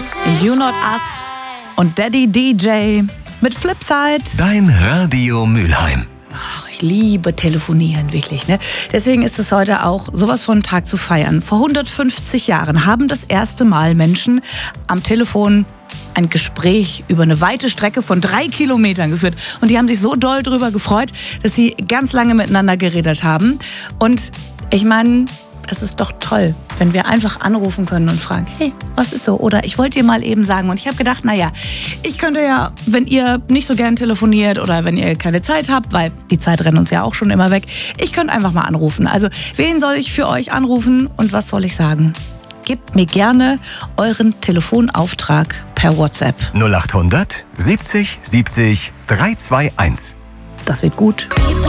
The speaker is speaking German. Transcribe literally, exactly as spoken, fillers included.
You Not Us und Daddy D J mit Flipside. Dein Radio Mülheim. Ach, ich liebe telefonieren, wirklich. Ne? Deswegen ist es heute auch sowas von Tag zu feiern. Vor hundertfünfzig Jahren haben das erste Mal Menschen am Telefon ein Gespräch über eine weite Strecke von drei Kilometern geführt. Und die haben sich so doll drüber gefreut, dass sie ganz lange miteinander geredet haben. Und ich meine, es ist doch toll, wenn wir einfach anrufen können und fragen, hey, was ist so? Oder ich wollte dir mal eben sagen. Und ich habe gedacht, naja, ich könnte ja, wenn ihr nicht so gern telefoniert oder wenn ihr keine Zeit habt, weil die Zeit rennt uns ja auch schon immer weg, ich könnte einfach mal anrufen. Also, wen soll ich für euch anrufen und was soll ich sagen? Gebt mir gerne euren Telefonauftrag per WhatsApp. null achthundert siebzig siebzig drei zwei eins. Das wird gut.